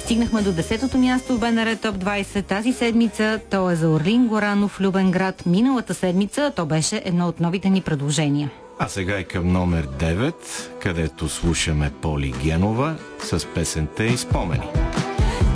Стигнахме до 10-то място в БНР Топ 20 тази седмица. То е за Орлин Горанов, Любен град. Миналата седмица то беше едно от новите ни предложения. А сега и към номер 9, където слушаме Поли Генова с песента и спомени.